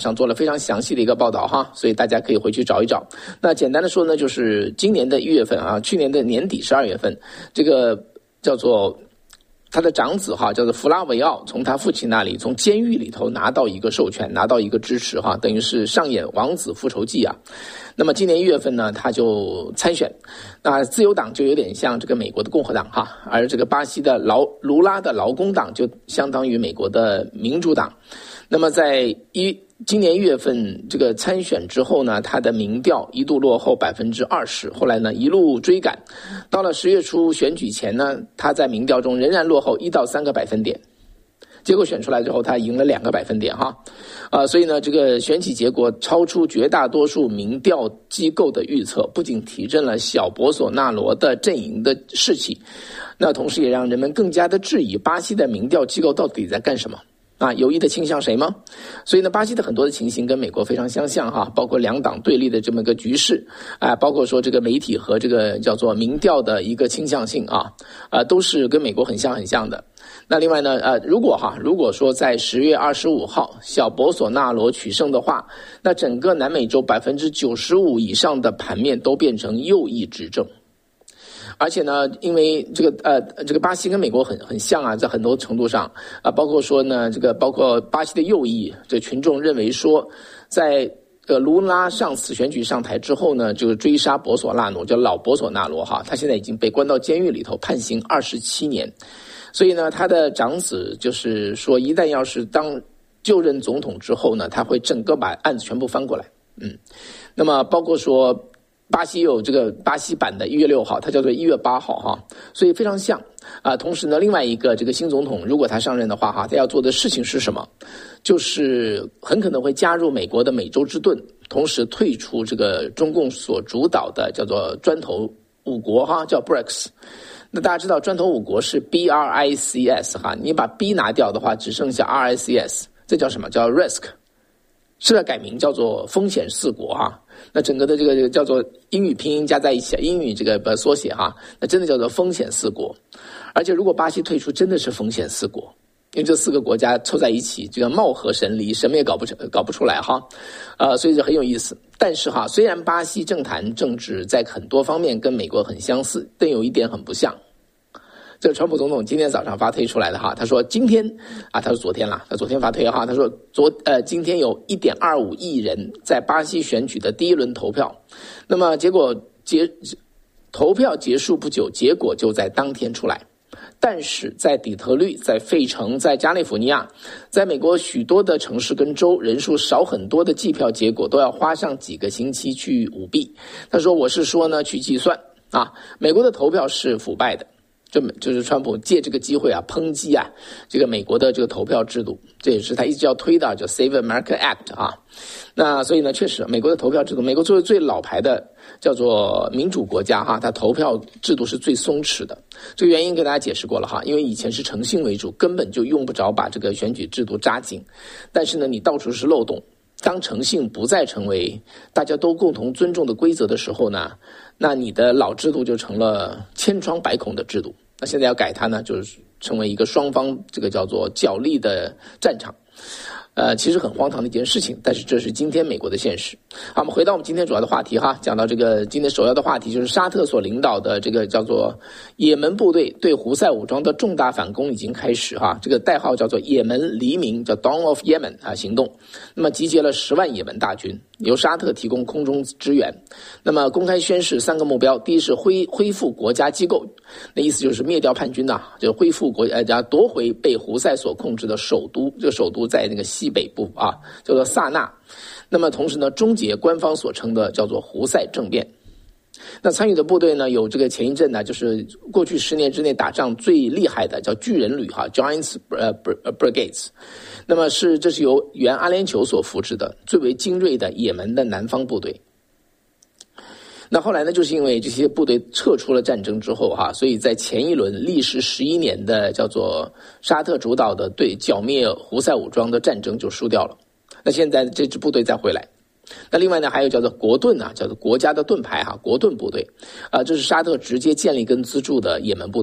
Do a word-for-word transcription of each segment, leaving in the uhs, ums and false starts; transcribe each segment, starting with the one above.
上做了非常详细的一个报道哈，所以大家可以回去找一找。那简单的说呢，就是今年的一月份啊，去年的年底十二月份，这个叫做他的长子哈，叫做弗拉维奥，从他父亲那里从监狱里头拿到一个授权，拿到一个支持哈，等于是上演王子复仇记啊。那么今年一月份呢，他就参选。那自由党就有点像这个美国的共和党哈，而这个巴西的劳卢拉的劳工党就相当于美国的民主党。那么在一今年一月份这个参选之后呢，他的民调一度落后百分之二十，后来呢一路追赶，到了十月初选举前呢，他在民调中仍然落后一到三个百分点。结果选出来之后，他赢了两个百分点哈，啊、呃，所以呢，这个选举结果超出绝大多数民调机构的预测，不仅提振了小博索纳罗的阵营的士气，那同时也让人们更加的质疑巴西的民调机构到底在干什么。啊，有意的倾向谁吗？所以呢，巴西的很多的情形跟美国非常相像哈，包括两党对立的这么个局势啊，包括说这个媒体和这个叫做民调的一个倾向性啊，啊，都是跟美国很像很像的。那另外呢，呃，如果哈，如果说在十月二十五号小博索纳罗取胜的话，那整个南美洲百分之九十五以上的盘面都变成右翼执政。而且呢，因为这个呃，这个巴西跟美国很很像啊，在很多程度上啊，包括说呢，这个包括巴西的右翼，这群众认为说，在呃卢拉上次选举上台之后呢，就是追杀博索纳罗，叫老博索纳罗哈，他现在已经被关到监狱里头，判刑二十七年，所以呢，他的长子就是说，一旦要是当就任总统之后呢，他会整个把案子全部翻过来，嗯，那么包括说。巴西有这个巴西版的一月六号，它叫做一月八号哈，所以非常像啊。同时呢，另外一个这个新总统如果他上任的话哈，他要做的事情是什么？就是很可能会加入美国的美洲之盾，同时退出这个中共所主导的叫做砖头五国哈，叫 B R I C S。那大家知道砖头五国是 B R I C S 哈，你把 B 拿掉的话，只剩下 R I C S， 这叫什么？叫 Risk。是在改名叫做风险四国哈，那整个的这个叫做英语拼音加在一起，英语这个缩写哈，那真的叫做风险四国。而且如果巴西退出，真的是风险四国，因为这四个国家凑在一起，这个貌合神离，什么也搞不成，搞不出来哈，呃，所以就很有意思。但是哈，虽然巴西政坛政治在很多方面跟美国很相似，但有一点很不像。这个川普总统今天早上发推出来的哈，他说今天啊，他说昨天啦，他昨天发推哈，他说昨呃今天有 一点二五亿人在巴西选举的第一轮投票，那么结果结投票结束不久，结果就在当天出来。但是在底特律、在费城、在加利福尼亚，在美国许多的城市跟州，人数少很多的计票结果都要花上几个星期去舞弊。他说我是说呢，去计算啊，美国的投票是腐败的。就就是川普借这个机会啊，抨击啊这个美国的这个投票制度，这也是他一直要推的，叫 Save America Act 啊。那所以呢，确实美国的投票制度，美国作为最老牌的叫做民主国家哈，它投票制度是最松弛的。这个原因给大家解释过了哈，因为以前是诚信为主，根本就用不着把这个选举制度扎紧。但是呢，你到处是漏洞。当诚信不再成为大家都共同尊重的规则的时候呢，那你的老制度就成了千疮百孔的制度。那现在要改它呢，就是成为一个双方这个叫做角力的战场。呃，其实很荒唐的一件事情，但是这是今天美国的现实。好，我们回到我们今天主要的话题哈，讲到这个今天首要的话题就是沙特所领导的这个叫做也门部队对胡塞武装的重大反攻已经开始哈，这个代号叫做也门黎明，叫 Dawn of Yemen 啊行动。那么集结了十万也门大军，由沙特提供空中支援。那么公开宣示三个目标，第一是恢恢复国家机构，那意思就是灭掉叛军呐、啊，就恢复国呃夺回被胡塞所控制的首都，这个首都在那个西北部啊，叫做萨那。那么同时呢，终结官方所称的叫做胡塞政变。那参与的部队呢，有这个前一阵呢，就是过去十年之内打仗最厉害的，叫巨人旅哈 ，Giants 呃 Brigades。那么是这是由原阿联酋所扶持的最为精锐的也门的南方部队。那后来呢，就是因为这些部队撤出了战争之后哈，所以在前一轮历时十一年的叫做沙特主导的对剿灭胡塞武装的战争就输掉了。那现在这支部队再回来。那另外呢，还有叫做国盾啊，叫做国家的盾牌哈，国盾部队啊、呃，这是沙特直接建立跟资助的也门部队。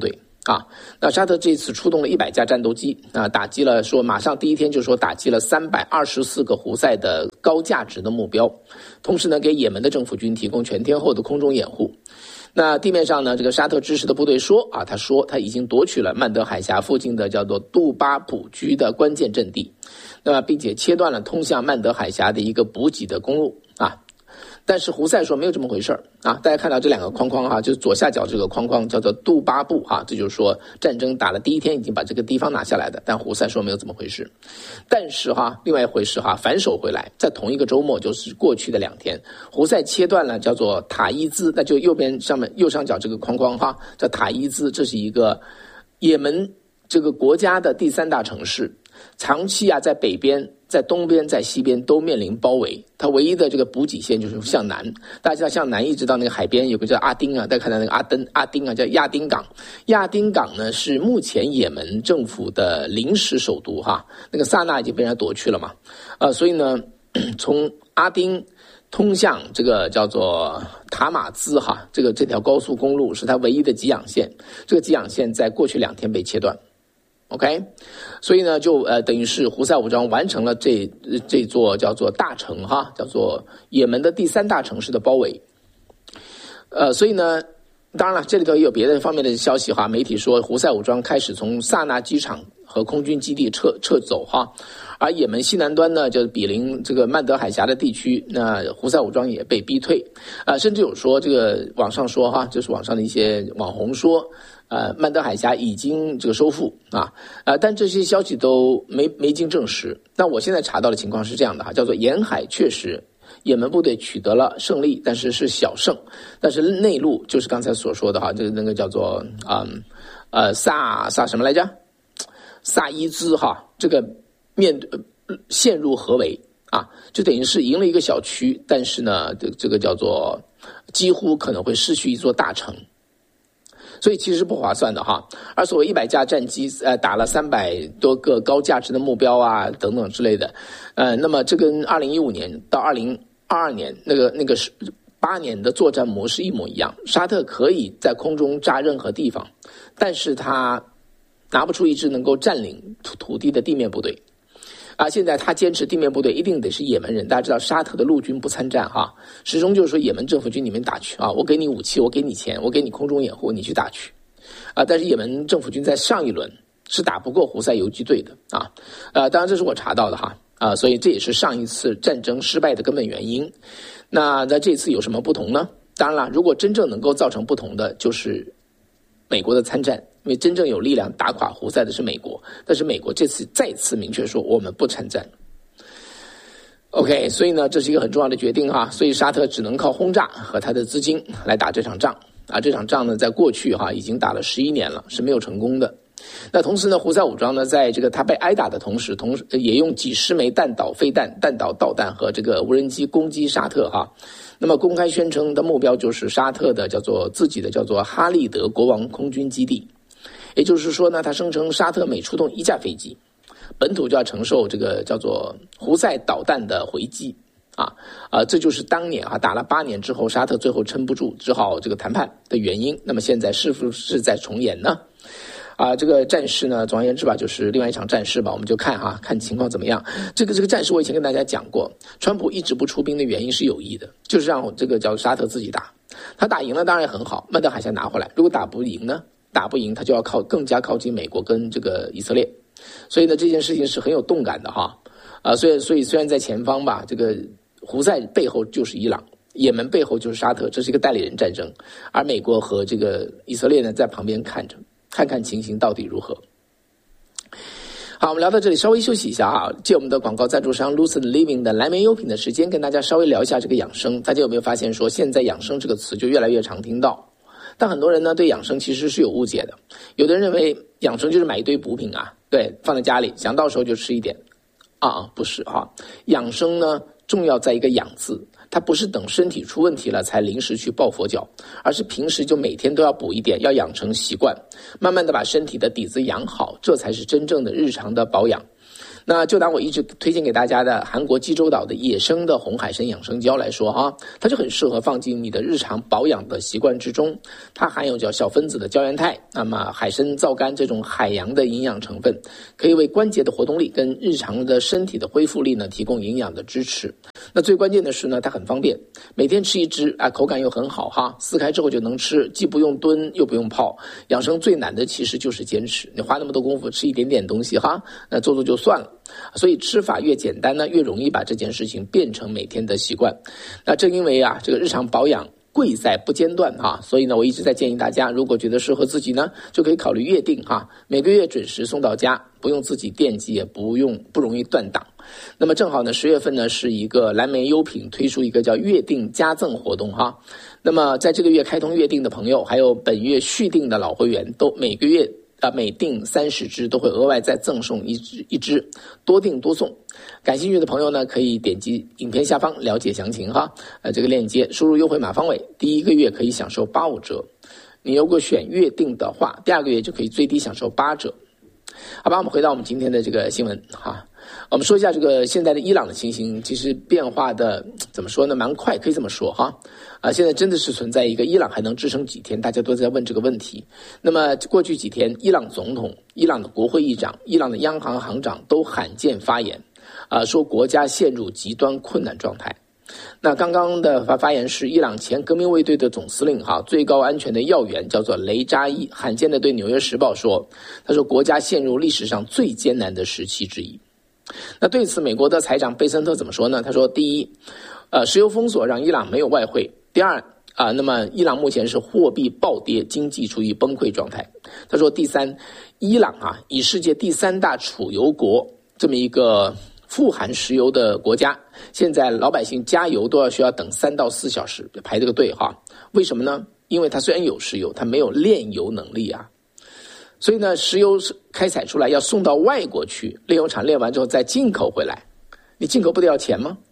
啊，那沙特这次出动了一百架战斗机啊，打击了说马上第一天就说打击了三百二十四个胡塞的高价值的目标，同时呢给也门的政府军提供全天候的空中掩护。那地面上呢，这个沙特支持的部队说啊，他说他已经夺取了曼德海峡附近的叫做杜巴卜居的关键阵地，那么并且切断了通向曼德海峡的一个补给的公路啊。但是胡塞说没有这么回事啊！大家看到这两个框框哈、啊，就是左下角这个框框叫做杜巴布哈、啊，这就是说战争打了第一天已经把这个地方拿下来的。但胡塞说没有这么回事。但是哈，另外一回事哈，反手回来，在同一个周末，就是过去的两天，胡塞切断了叫做塔伊兹，那就右边上面右上角这个框框哈，叫塔伊兹，这是一个也门这个国家的第三大城市，长期啊在北边。在东边在西边都面临包围，它唯一的这个补给线就是向南，大家知道向南一直到那个海边有个叫阿丁啊，大家看到那个阿登阿丁啊叫亚丁港，亚丁港呢是目前也门政府的临时首都哈，那个萨那已经被人家夺去了嘛，呃，所以呢从阿丁通向这个叫做塔马兹哈，这个这条高速公路是它唯一的给养线，这个给养线在过去两天被切断。OK， 所以呢，就呃等于是胡塞武装完成了这这座叫做大城哈，叫做也门的第三大城市的包围。呃，所以呢，当然了，这里头也有别的方面的消息哈。媒体说，胡塞武装开始从萨那机场和空军基地撤撤走哈，而也门西南端呢，就是比邻这个曼德海峡的地区，那胡塞武装也被逼退。啊、呃，甚至有说这个网上说哈，就是网上的一些网红说。呃，曼德海峡已经这个收复啊，呃，但这些消息都没没经证实。那我现在查到的情况是这样的哈，叫做沿海确实也门部队取得了胜利，但是是小胜，但是内陆就是刚才所说的哈，这个那个叫做嗯呃萨萨什么来着？萨伊兹哈，这个面对陷入合围啊，就等于是赢了一个小区，但是呢，这这个叫做几乎可能会失去一座大城。所以其实不划算的哈，而所谓一百架战机，呃，打了三百多个高价值的目标啊，等等之类的，呃，那么这跟二零一五年到二零二二年那个那个是八年的作战模式一模一样。沙特可以在空中炸任何地方，但是他拿不出一支能够占领土土地的地面部队。啊，现在他坚持地面部队一定得是也门人，大家知道沙特的陆军不参战哈，始终就是说也门政府军你们打去啊，我给你武器，我给你钱，我给你空中掩护，你去打去，啊，但是也门政府军在上一轮是打不过胡塞游击队的啊，呃，当然这是我查到的哈，啊，所以这也是上一次战争失败的根本原因。那在这次有什么不同呢？当然了，如果真正能够造成不同的，就是美国的参战。因为真正有力量打垮胡塞的是美国，但是美国这次再次明确说我们不参战。OK， 所以呢，这是一个很重要的决定哈，所以沙特只能靠轰炸和他的资金来打这场仗啊。这场仗呢，在过去哈已经打了十一年了，是没有成功的。那同时呢，胡塞武装呢，在这个他被挨打的同时，同时也用几十枚弹道飞弹、弹道导弹和这个无人机攻击沙特哈。那么公开宣称的目标就是沙特的叫做自己的叫做哈利德国王空军基地。也就是说呢，他声称沙特每出动一架飞机，本土就要承受这个叫做胡塞导弹的回击啊啊，这就是当年啊打了八年之后，沙特最后撑不住，只好这个谈判的原因。那么现在是不是在重演呢？啊，这个战事呢，总而言之吧，就是另外一场战事吧，我们就看哈，看情况怎么样。这个这个战事我以前跟大家讲过，川普一直不出兵的原因是有意的，就是让这个叫沙特自己打，他打赢了当然很好，曼德海峡拿回来，如果打不赢呢？打不赢，他就要靠更加靠近美国跟这个以色列，所以呢，这件事情是很有动感的哈，啊，所以所以虽然在前方吧，这个胡塞背后就是伊朗，也门背后就是沙特，这是一个代理人战争，而美国和这个以色列呢在旁边看着，看看情形到底如何。好，我们聊到这里，稍微休息一下啊，借我们的广告赞助商 Lucid Living 的蓝莓优品的时间，跟大家稍微聊一下这个养生。大家有没有发现说，现在养生这个词就越来越常听到？但很多人呢对养生其实是有误解的，有的人认为养生就是买一堆补品啊，对，放在家里想到时候就吃一点啊，不是哈，养生呢重要在一个养字，它不是等身体出问题了才临时去抱佛脚，而是平时就每天都要补一点，要养成习惯，慢慢的把身体的底子养好，这才是真正的日常的保养。 那就拿我一直推荐给大家的韩国济州岛的野生的红海参养生胶来说哈，它就很适合放进你的日常保养的习惯之中。它含有叫小分子的胶原肽，那么海参皂苷这种海洋的营养成分，可以为关节的活动力跟日常的身体的恢复力呢提供营养的支持。那最关键的是呢，它很方便，每天吃一支啊，口感又很好哈，撕开之后就能吃，既不用炖又不用泡。养生最难的其实就是坚持，你花那么多功夫吃一点点东西哈，那做做就算了。所以吃法越简单呢，越容易把这件事情变成每天的习惯。那正因为啊，这个日常保养贵在不间断哈，所以呢，我一直在建议大家，如果觉得适合自己呢，就可以考虑月订哈，每个月准时送到家，不用自己惦记，也不用不容易断档。那么正好呢，十月份呢是一个蓝莓优品推出一个叫月订加赠活动哈。那么在这个月开通月订的朋友，还有本月续订的老会员，都每个月啊每订三十支都会额外再赠送一支一支，多订多送。感兴趣的朋友呢，可以点击影片下方了解详情哈。呃，这个链接输入优惠码方伟，第一个月可以享受八五折。你如果选月订的话，第二个月就可以最低享受八折。好吧，我们回到我们今天的这个新闻哈。我们说一下这个现在的伊朗的情形，其实变化的怎么说呢，蛮快，可以这么说哈。啊，现在真的是存在一个伊朗还能支撑几天，大家都在问这个问题。那么过去几天，伊朗总统、伊朗的国会议长、伊朗的央行行长都罕见发言，啊，说国家陷入极端困难状态。那刚刚的发发言是伊朗前革命卫队的总司令哈，最高安全的要员叫做雷扎伊，罕见的对《纽约时报》说，他说国家陷入历史上最艰难的时期之一。那对此，美国的财长贝森特怎么说呢？他说，第一，呃，石油封锁让伊朗没有外汇；第二，啊、呃，那么伊朗目前是货币暴跌，经济处于崩溃状态。他说，第三，伊朗啊，以世界第三大储油国这么一个富含石油的国家，现在老百姓加油都要需要等三到四小时排这个队哈。为什么呢？因为它虽然有石油，它没有炼油能力啊。所以呢，石油开采出来要送到外国去，炼油厂炼完之后再进口回来，你进口不得要钱吗？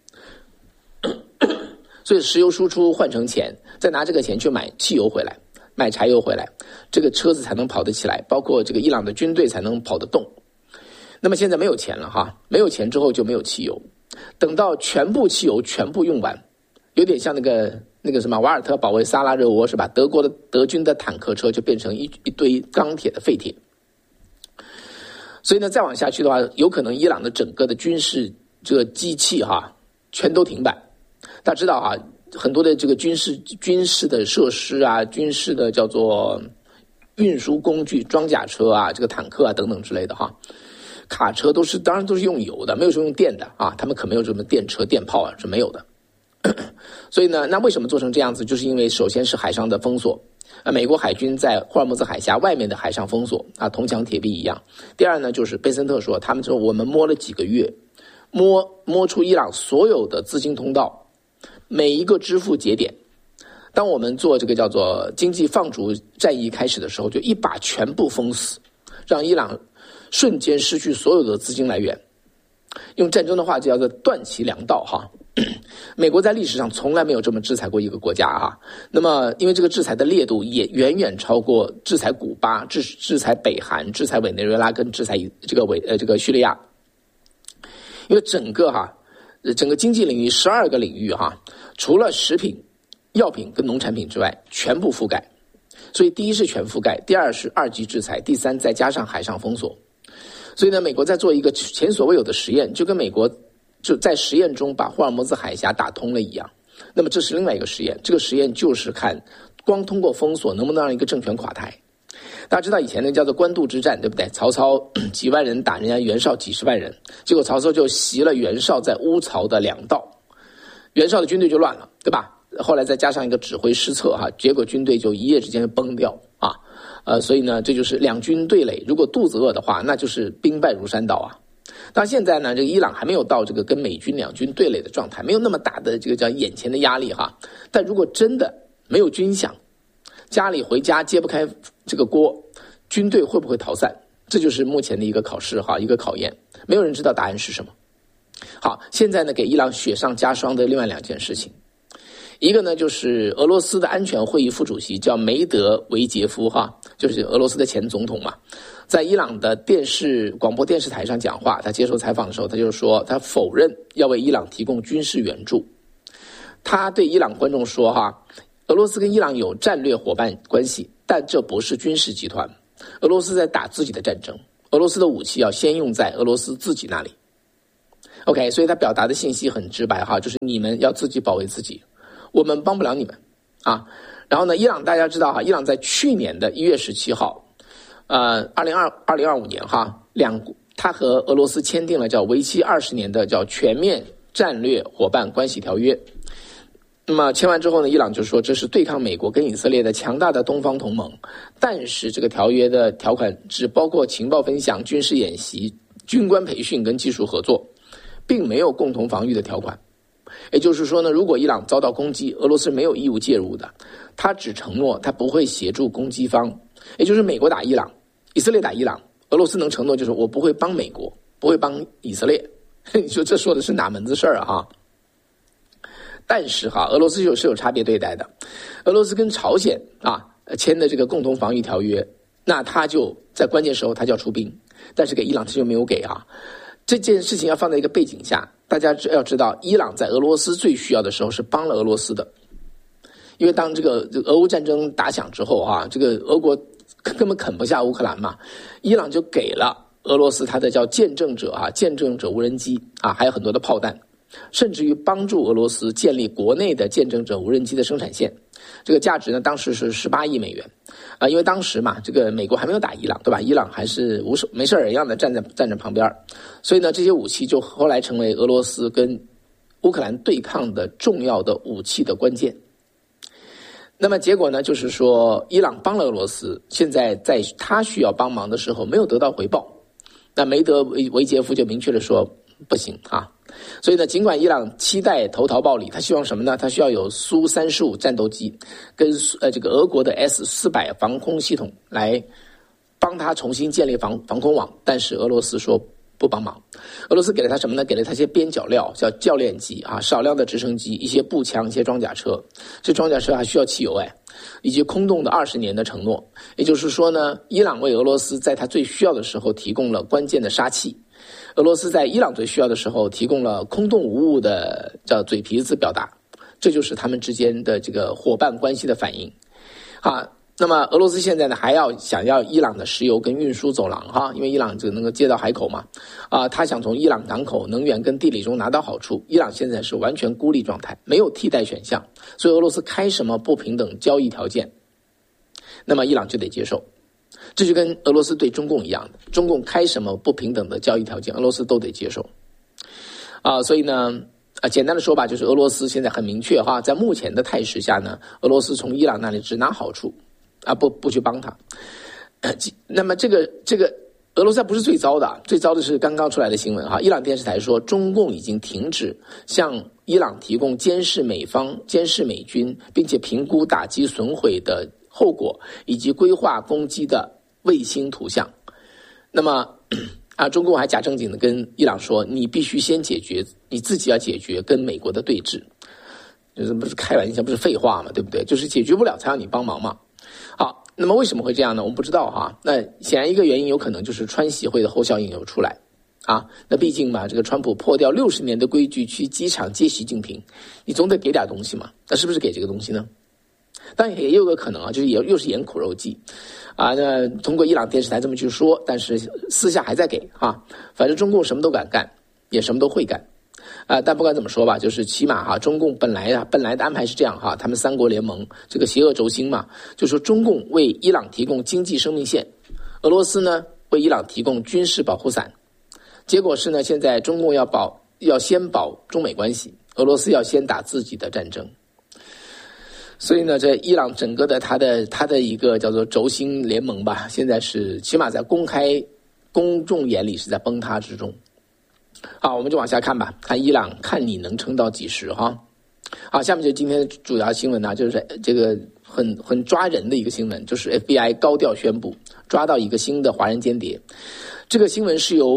所以石油输出换成钱，再拿这个钱去买汽油回来，买柴油回来，这个车子才能跑得起来，包括这个伊朗的军队才能跑得动。那么现在没有钱了哈，没有钱之后就没有汽油，等到全部汽油全部用完，有点像那个那个什么瓦尔特保卫萨拉热窝是吧？德国的德军的坦克车就变成一一堆钢铁的废铁。所以呢，再往下去的话，有可能伊朗的整个的军事这个机器哈全都停摆。大家知道哈，很多的这个军事军事的设施啊，军事的叫做运输工具、装甲车啊，这个坦克啊等等之类的哈。卡车都是当然都是用油的，没有说用电的啊，他们可没有什么电车电炮啊，是没有的。所以呢，那为什么做成这样子？就是因为首先是海上的封锁，啊，美国海军在霍尔木兹海峡外面的海上封锁啊，铜墙铁壁一样。第二呢，就是贝森特说，他们说我们摸了几个月，摸摸出伊朗所有的资金通道，每一个支付节点。当我们做这个叫做经济放逐战役开始的时候，就一把全部封死，让伊朗瞬间失去所有的资金来源。用战争的话就叫做断其粮道哈。美国在历史上从来没有这么制裁过一个国家哈。那么因为这个制裁的烈度也远远超过制裁古巴、制制裁北韩、制裁委内瑞拉跟制裁这个委呃这个叙利亚。因为整个哈整个经济领域十二个领域哈，除了食品、药品跟农产品之外全部覆盖。所以第一是全覆盖，第二是二级制裁，第三再加上海上封锁。所以呢，美国在做一个前所未有的实验，就跟美国就在实验中把霍尔木兹海峡打通了一样。那么这是另外一个实验，这个实验就是看光通过封锁能不能让一个政权垮台。大家知道以前那叫做官渡之战，对不对？曹操几万人打人家袁绍几十万人，结果曹操就袭了袁绍在乌曹的粮道，袁绍的军队就乱了，对吧？后来再加上一个指挥失策哈，结果军队就一夜之间崩掉啊。呃，所以呢，这就是两军对垒，如果肚子饿的话，那就是兵败如山倒啊。但现在呢，这个伊朗还没有到这个跟美军两军对垒的状态，没有那么大的这个叫眼前的压力哈。但如果真的没有军饷，家里回家揭不开这个锅，军队会不会逃散？这就是目前的一个考试哈，一个考验。没有人知道答案是什么。好，现在呢，给伊朗雪上加霜的另外两件事情。 一个呢就是俄罗斯的安全会议副主席叫梅德韦杰夫哈，就是俄罗斯的前总统嘛，在伊朗的电视广播电视台上讲话，他接受采访的时候，他就说他否认要为伊朗提供军事援助。他对伊朗观众说哈，俄罗斯跟伊朗有战略伙伴关系，但这不是军事集团。俄罗斯在打自己的战争，俄罗斯的武器要先用在俄罗斯自己那里。OK， 所以他表达的信息很直白哈，就是你们要自己保卫自己，我们帮不了你们啊。然后呢，伊朗大家知道哈，伊朗在去年的一月十七号，呃，二零二二零二五年哈，两他和俄罗斯签订了叫为期二十年的叫全面战略伙伴关系条约。那么签完之后呢，伊朗就说这是对抗美国跟以色列的强大的东方同盟，但是这个条约的条款只包括情报分享、军事演习、军官培训跟技术合作，并没有共同防御的条款。也就是说呢，如果伊朗遭到攻击，俄罗斯没有义务介入的，他只承诺他不会协助攻击方，也就是美国打伊朗，以色列打伊朗，俄罗斯能承诺就是我不会帮美国，不会帮以色列。你说这说的是哪门子事儿啊哈？但是哈，俄罗斯就是有差别对待的。俄罗斯跟朝鲜啊签的这个共同防御条约，那他就在关键时候他就要出兵，但是给伊朗他就没有给啊。这件事情要放在一个背景下，大家要知道，伊朗在俄罗斯最需要的时候是帮了俄罗斯的，因为当这个俄乌战争打响之后啊，这个俄国根本啃不下乌克兰嘛，伊朗就给了俄罗斯他的叫见证者啊，见证者无人机啊，还有很多的炮弹，甚至于帮助俄罗斯建立国内的见证者无人机的生产线，这个价值呢，当时是十八亿美元啊，因为当时嘛，这个美国还没有打伊朗，对吧？伊朗还是无事没事人一样的站在站在旁边，所以呢，这些武器就后来成为俄罗斯跟乌克兰对抗的重要的武器的关键。那么结果呢，就是说伊朗帮了俄罗斯，现在在他需要帮忙的时候没有得到回报，那梅德韦杰夫就明确的说不行啊。所以呢，尽管伊朗期待投桃报李，他希望什么呢？他需要有苏三十五战斗机跟呃这个俄国的 S 四百防空系统来帮他重新建立防防空网，但是俄罗斯说不帮忙。俄罗斯给了他什么呢？给了他一些边角料，叫教练机啊，少量的直升机，一些步枪，一些装甲车。这装甲车还需要汽油哎，以及空洞的二十年的承诺。也就是说呢，伊朗为俄罗斯在他最需要的时候提供了关键的杀器。俄罗斯在伊朗最需要的时候提供了空洞无物的叫嘴皮子表达，这就是他们之间的这个伙伴关系的反应啊。那么俄罗斯现在呢还要想要伊朗的石油跟运输走廊哈，因为伊朗这个能够接到海口嘛啊，他想从伊朗港口能源跟地理中拿到好处。伊朗现在是完全孤立状态，没有替代选项，所以俄罗斯开什么不平等交易条件，那么伊朗就得接受。这就跟俄罗斯对中共一样的，中共开什么不平等的交易条件，俄罗斯都得接受啊。所以呢啊，简单的说吧，就是俄罗斯现在很明确哈，在目前的态势下呢，俄罗斯从伊朗那里只拿好处啊，不不去帮他。那么这个这个俄罗斯不是最糟的，最糟的是刚刚出来的新闻哈，伊朗电视台说中共已经停止向伊朗提供监视美方、监视美军，并且评估打击损毁的后果以及规划攻击的卫星图像。那么啊，中共还假正经的跟伊朗说，你必须先解决，你自己要解决跟美国的对峙，就是不是开玩笑，不是废话嘛，对不对？就是解决不了才让你帮忙嘛。好，那么为什么会这样呢？我们不知道哈。那显然一个原因有可能就是川协会的后效应有出来啊。那毕竟嘛，这个川普破掉六十年的规矩去机场接习近平，你总得给点东西嘛。那是不是给这个东西呢？当然也有个可能啊，就是也又是演苦肉计啊。那通过伊朗电视台这么去说，但是私下还在给啊。反正中共什么都敢干，也什么都会干啊。但不管怎么说吧，就是起码哈，中共本来啊本来的安排是这样哈，他们三国联盟这个邪恶轴心嘛，就说中共为伊朗提供经济生命线，俄罗斯呢为伊朗提供军事保护伞。结果是呢，现在中共要保要先保中美关系，俄罗斯要先打自己的战争。所以呢，这伊朗整个的它的它的一个叫做轴心联盟吧，现在是起码在公开公众眼里是在崩塌之中。好，我们就往下看吧，看伊朗看你能撑到几时哈。好，下面就今天的主要新闻呢，就是这个很很抓人的一个新闻，就是 F B I 高调宣布抓到一个新的华人间谍。这个新闻是由 F B I 的 F B I 的安排是这样哈，他们三国联盟这个邪恶轴心嘛，就是中共为伊朗提供经济生命线，俄罗斯呢为伊朗提供军事保护伞。结果是呢，现在中共要保要先保中美关系，俄罗斯要先打自己的战争。所以呢，这伊朗整个的它的它的一个叫做轴心联盟吧，现在是起码在公开公众眼里是在崩塌之中。啊，我们就往下看吧，看伊朗看你能撑到几时哈。好，下面就今天主要新闻呢，就是这个很很抓人的一个新闻，就是 F B I 高调宣布抓到一个新的华人间谍。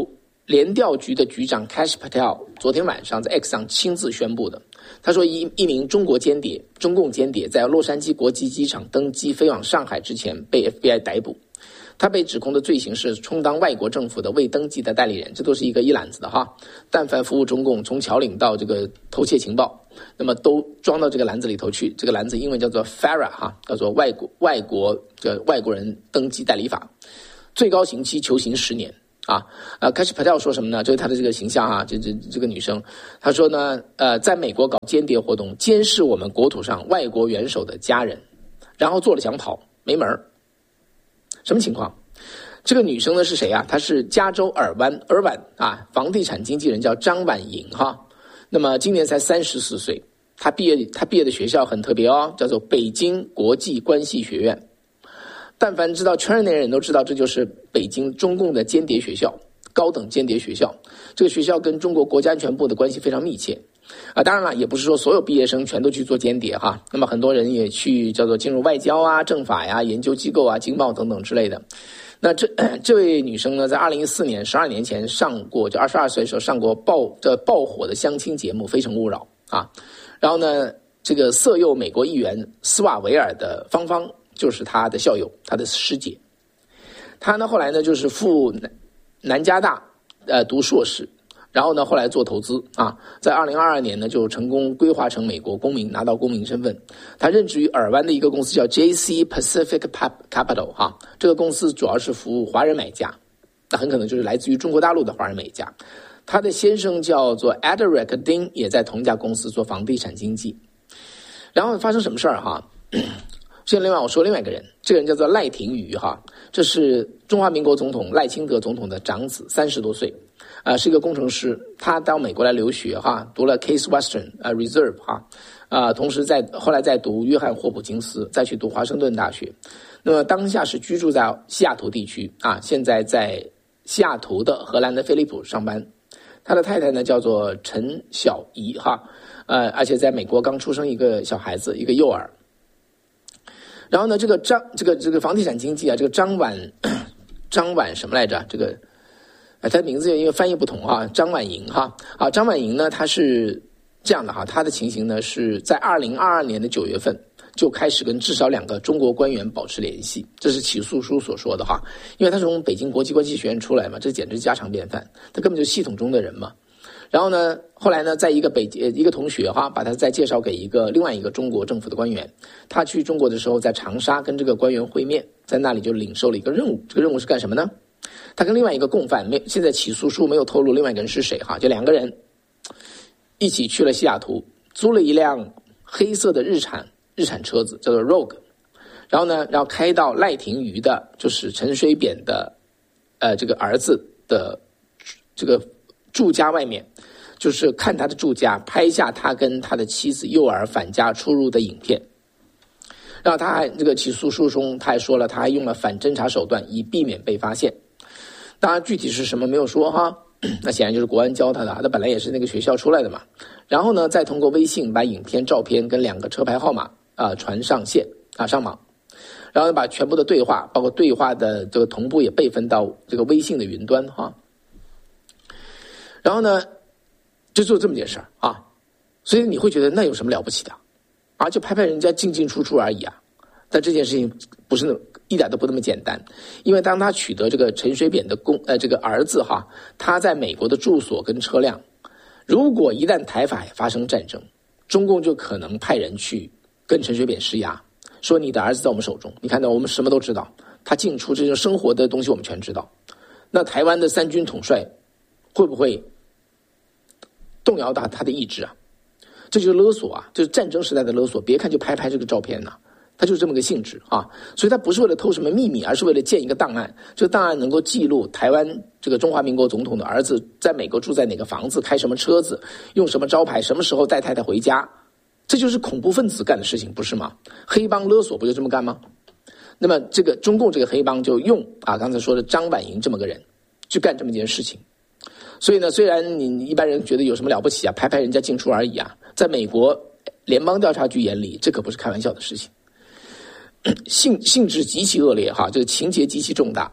联调局的局长 Kash Patel 昨天晚上在 X 上亲自宣布的。他说一一名中国间谍，中共间谍在洛杉矶国际机场登机飞往上海之前被 F B I 逮捕。他被指控的罪行是充当外国政府的未登记的代理人，这都是一个一揽子的哈。但凡服务中共，从侨领到这个偷窃情报，那么都装到这个篮子里头去。这个篮子英文叫做 F A R A 哈，叫做外国外国这外国人登记代理法，最高刑期求刑十年啊。呃 Kash Patel 说什么呢？就是他的这个形象啊，这这这个女生，她说呢，呃，在美国搞间谍活动，监视我们国土上外国元首的家人，然后做了想跑，没门儿。什么情况？这个女生呢是谁啊？她是加州尔湾尔湾啊，房地产经纪人叫张婉莹哈。那么今年才三十四岁，她毕业她毕业的学校很特别哦，叫做北京国际关系学院。但凡知道圈内人都知道，这就是北京中共的间谍学校，高等间谍学校。这个学校跟中国国家安全部的关系非常密切。啊，当然了，也不是说所有毕业生全都去做间谍哈。那么很多人也去叫做进入外交啊、政法呀、研究机构啊、经贸等等之类的。那这这位女生呢，在二零一四年十二年前上过，就二十二岁的时候上过爆这爆火的相亲节目《非诚勿扰》啊。然后呢，这个色诱美国议员斯瓦维尔的芳芳就是她的校友，她的师姐。她呢后来呢就是赴南南加大呃读硕士。然后呢，后来做投资啊，在二零二二年呢，就成功规划成美国公民，拿到公民身份。他任职于尔湾的一个公司叫 J C Pacific Capital 哈、啊，这个公司主要是服务华人买家，那很可能就是来自于中国大陆的华人买家。他的先生叫做 Adric Ding， 也在同一家公司做房地产经纪。然后发生什么事儿哈？现在另外我说另外一个人，这个人叫做赖廷瑜哈，这是中华民国总统赖清德总统的长子，三十多岁。啊、呃，是一个工程师，他到美国来留学哈，读了 Case Western 啊、呃、Reserve 哈，啊、呃，同时在后来再读约翰霍普金斯，再去读华盛顿大学。那么当下是居住在西雅图地区啊，现在在西雅图的荷兰的飞利浦上班。他的太太呢叫做陈小怡哈，呃，而且在美国刚出生一个小孩子，一个幼儿。然后呢，这个张这个这个房地产经纪啊，这个张婉张婉什么来着？这个。他的名字因为翻译不同哈，张婉莹哈啊，张婉莹呢，她是这样的哈，她的情形呢是在二零二二年的九月份就开始跟至少两个中国官员保持联系，这是起诉书所说的哈，因为他是从北京国际关系学院出来嘛，这简直家常便饭，他根本就是系统中的人嘛。然后呢，后来呢，在一个北一个同学哈，把他再介绍给一个另外一个中国政府的官员，他去中国的时候在长沙跟这个官员会面，在那里就领受了一个任务，这个任务是干什么呢？他跟另外一个共犯，没现在起诉书没有透露另外一个人是谁哈，就两个人一起去了西雅图，租了一辆黑色的日产日产车子，叫做 Rogue， 然后呢，然后开到赖廷瑜的，就是陈水扁的，呃，这个儿子的这个住家外面，就是看他的住家，拍下他跟他的妻子幼儿返家出入的影片。然后他还这个起诉书中他还说了，他还用了反侦查手段以避免被发现。当然具体是什么没有说哈，那显然就是国安教他的，他本来也是那个学校出来的嘛。然后呢，再通过微信把影片、照片跟两个车牌号码啊、呃、传上线啊上网，然后把全部的对话，包括对话的这个同步也备份到这个微信的云端哈。然后呢，就做这么件事儿啊，所以你会觉得那有什么了不起的啊？就拍拍人家进进出出而已啊。但这件事情不是那一点都不那么简单，因为当他取得这个陈水扁的公呃这个儿子哈，他在美国的住所跟车辆，如果一旦台法发生战争，中共就可能派人去跟陈水扁施压，说你的儿子在我们手中，你看到我们什么都知道，他进出这种生活的东西我们全知道。那台湾的三军统帅会不会动摇到他的意志啊？这就是勒索啊，就是战争时代的勒索。别看就拍拍这个照片呢、啊。它就是这么个性质啊，所以它不是为了偷什么秘密，而是为了建一个档案。这个档案能够记录台湾这个中华民国总统的儿子在美国住在哪个房子，开什么车子，用什么招牌，什么时候带太太回家。这就是恐怖分子干的事情，不是吗？黑帮勒索不就这么干吗？那么这个中共这个黑帮就用啊刚才说的张婉莹这么个人去干这么一件事情。所以呢，虽然你一般人觉得有什么了不起啊，拍拍人家进出而已啊，在美国联邦调查局眼里，这可不是开玩笑的事情。性性质极其恶劣哈，这个情节极其重大。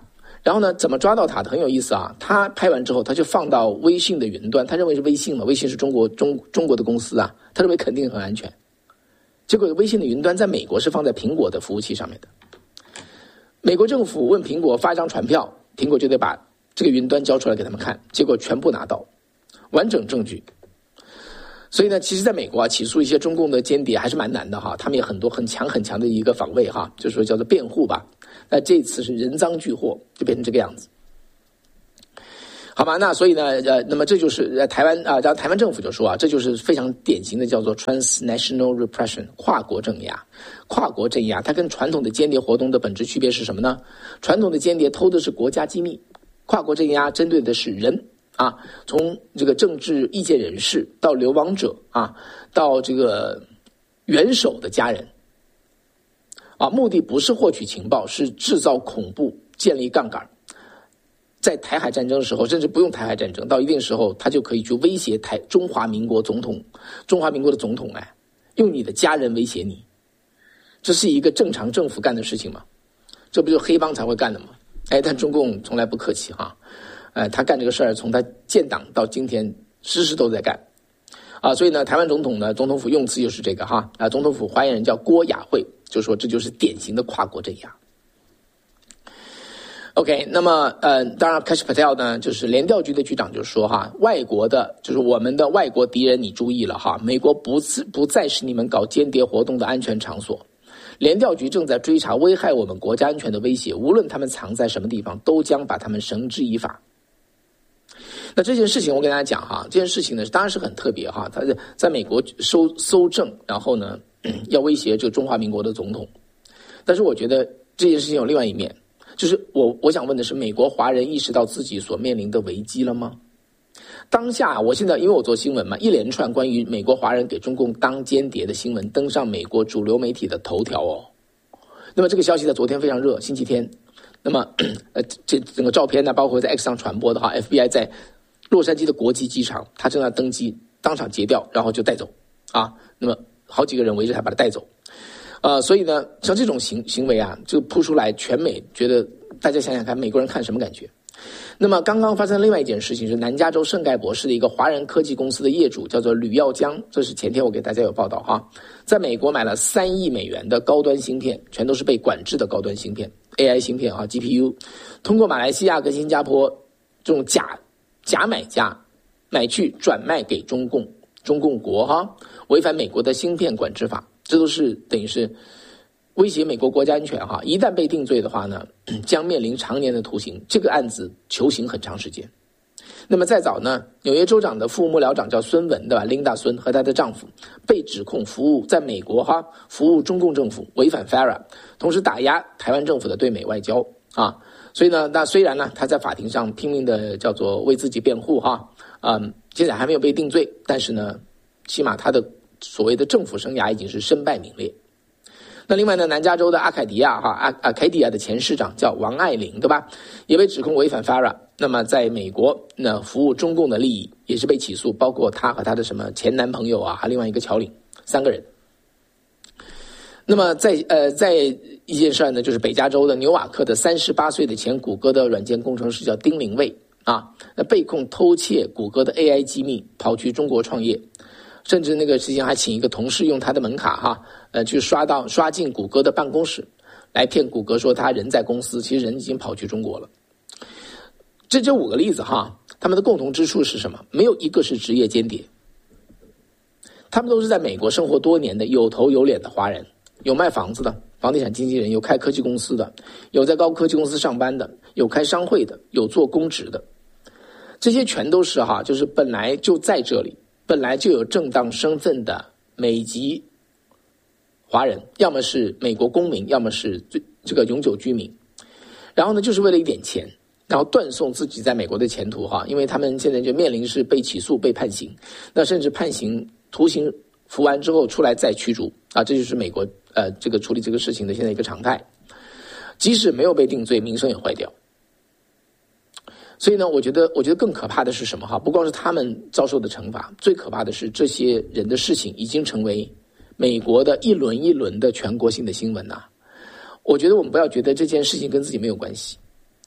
然后呢，怎么抓到他的很有意思啊？他拍完之后，他就放到微信的云端，他认为是微信嘛，微信是中国中中国的公司啊，他认为肯定很安全。结果微信的云端在美国是放在苹果的服务器上面的。美国政府问苹果发一张传票，苹果就得把这个云端交出来给他们看，结果全部拿到，完整证据。所以呢，其实在美国啊，起诉一些中共的间谍还是蛮难的哈，他们也很多很强很强的一个防卫哈，就是说叫做辩护吧。那这次是人赃俱获，就变成这个样子。好吧，那所以呢，呃，那么这就是呃台湾啊，然后台湾政府就说啊，这就是非常典型的叫做 transnational repression 跨国镇压。跨国镇压，它跟传统的间谍活动的本质区别是什么呢？传统的间谍偷的是国家机密，跨国镇压针对的是人啊，从这个政治意见人士到流亡者啊，到这个元首的家人啊，目的不是获取情报，是制造恐怖，建立杠杆。在台海战争的时候，甚至不用台海战争，到一定时候，他就可以去威胁台中华民国总统，中华民国的总统，哎，用你的家人威胁你，这是一个正常政府干的事情吗？这不就黑帮才会干的吗？哎，但中共从来不客气哈，哎，他干这个事儿，从他建党到今天，时时都在干，啊，所以呢，台湾总统呢，总统府用词就是这个哈，啊，总统府发言人叫郭雅慧，就说这就是典型的跨国镇压。OK， 那么呃，当然 Kash Patel 呢，就是联调局的局长就说哈，外国的就是我们的外国敌人，你注意了哈，美国不不再是你们搞间谍活动的安全场所，联调局正在追查危害我们国家安全的威胁，无论他们藏在什么地方，都将把他们绳之以法。那这件事情我跟大家讲哈，这件事情呢当然是很特别哈，他在在美国搜搜证，然后呢要威胁这个中华民国的总统，但是我觉得这件事情有另外一面。就是我我想问的是，美国华人意识到自己所面临的危机了吗？当下我现在因为我做新闻嘛，一连串关于美国华人给中共当间谍的新闻登上美国主流媒体的头条哦。那么这个消息在昨天非常热，星期天。那么呃这整个照片呢，包括在 X 上传播的哈 ，F B I 在洛杉矶的国际机场，他正在登机，当场截掉，然后就带走啊。那么好几个人围着他把他带走。呃，所以呢，像这种行行为啊，就扑出来，全美觉得大家想想看，美国人看什么感觉？那么刚刚发生另外一件事情是，南加州圣盖博士的一个华人科技公司的业主叫做吕耀江，这是前天我给大家有报道哈，在美国买了三亿美元的高端芯片，全都是被管制的高端芯片 ，A I 芯片啊 ，G P U， 通过马来西亚跟新加坡这种假假买家买去转卖给中共中共国哈，违反美国的芯片管制法。这都是等于是威胁美国国家安全哈，一旦被定罪的话呢，将面临常年的徒刑。这个案子求刑很长时间。那么再早呢，纽约州长的副幕僚长叫孙文对吧？琳达孙和她的丈夫被指控服务在美国哈服务中共政府，违反 F A R A， 同时打压台湾政府的对美外交啊。所以呢，那虽然呢他在法庭上拼命的叫做为自己辩护哈，嗯，现在还没有被定罪，但是呢，起码他的所谓的政府生涯已经是身败名裂。那另外呢，南加州的阿凯迪亚哈阿阿凯迪亚的前市长叫王爱玲对吧，也被指控违反 F A R A， 那么在美国那服务中共的利益也是被起诉，包括他和他的什么前男朋友啊，还另外一个侨领，三个人。那么在呃在一件事呢，就是北加州的纽瓦克的三十八岁的前谷歌的软件工程师叫丁玲卫啊，那被控偷窃谷歌的 A I 机密，跑去中国创业。甚至那个之前还请一个同事用他的门卡哈，呃，去刷到刷进谷歌的办公室，来骗谷歌说他人在公司，其实人已经跑去中国了。这这五个例子哈，他们的共同之处是什么？没有一个是职业间谍，他们都是在美国生活多年的有头有脸的华人，有卖房子的房地产经纪人，有开科技公司的，有在高科技公司上班的，有开商会的，有做公职的，这些全都是哈，就是本来就在这里。本来就有正当身份的美籍华人，要么是美国公民，要么是这个永久居民，然后呢，就是为了一点钱，然后断送自己在美国的前途哈，因为他们现在就面临是被起诉、被判刑，那甚至判刑徒刑服完之后出来再驱逐啊，这就是美国呃这个处理这个事情的现在一个常态，即使没有被定罪，名声也坏掉。所以呢，我觉得，我觉得更可怕的是什么哈？不光是他们遭受的惩罚，最可怕的是这些人的事情已经成为美国的一轮一轮的全国性的新闻呐、啊。我觉得我们不要觉得这件事情跟自己没有关系，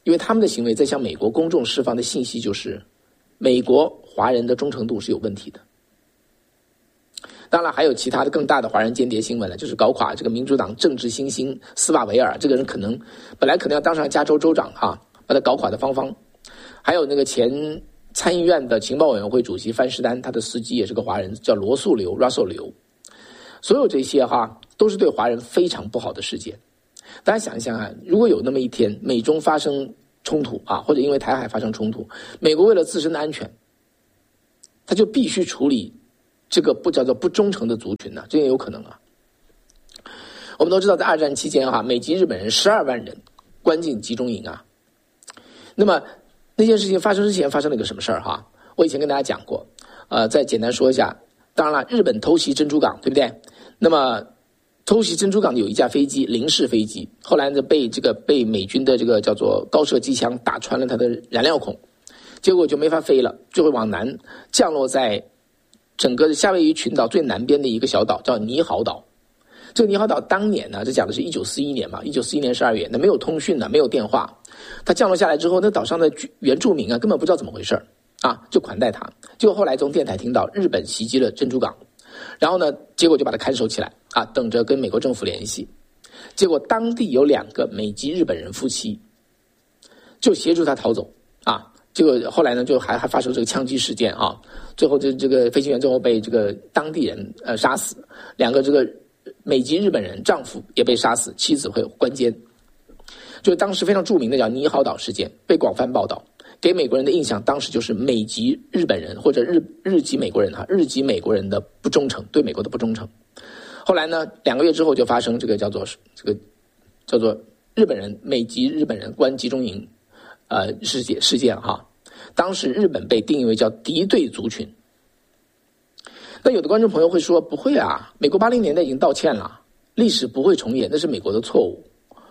因为他们的行为在向美国公众释放的信息就是，美国华人的忠诚度是有问题的。当然还有其他的更大的华人间谍新闻了，就是搞垮这个民主党政治新星斯瓦维尔，这个人可能本来可能要当上加州州长啊，把他搞垮的芳芳。还有那个前参议院的情报委员会主席范士丹，他的司机也是个华人，叫罗素刘 Russell 刘。所有这些哈都是对华人非常不好的事件。大家想一想啊，如果有那么一天美中发生冲突啊，或者因为台海发生冲突，美国为了自身的安全，他就必须处理这个不叫做不忠诚的族群呢、啊，这也有可能啊。我们都知道，在二战期间哈、啊，美籍日本人十二万人关进集中营啊。那么那件事情发生之前发生了一个什么事儿哈？我以前跟大家讲过，呃，再简单说一下。当然了，日本偷袭珍珠港，对不对？那么偷袭珍珠港有一架飞机，零式飞机，后来呢被这个被美军的这个叫做高射机枪打穿了它的燃料孔，结果就没法飞了，就会往南降落在整个夏威夷群岛最南边的一个小岛，叫尼豪岛。这个尼豪岛当年呢，这讲的是一九四一年嘛，一九四一年十二月，那没有通讯呢，没有电话，它降落下来之后，那岛上的原住民啊根本不知道怎么回事啊，就款待他。结果后来从电台听到日本袭击了珍珠港，然后呢，结果就把他看守起来啊，等着跟美国政府联系。结果当地有两个美籍日本人夫妻，就协助他逃走啊。结果后来呢，就还还发生这个枪击事件啊，最后这这个飞行员最后被这个当地人呃杀死，两个这个美籍日本人丈夫也被杀死，妻子会关监。就是当时非常著名的叫尼豪岛事件，被广泛报道。给美国人的印象，当时就是美籍日本人或者日日籍美国人哈，日籍美国人的不忠诚，对美国的不忠诚。后来呢，两个月之后就发生这个叫做这个叫做日本人美籍日本人关集中营呃事件事件哈。当时日本被定义为叫敌对族群。那有的观众朋友会说，不会啊，美国八零年代已经道歉了，历史不会重演，那是美国的错误。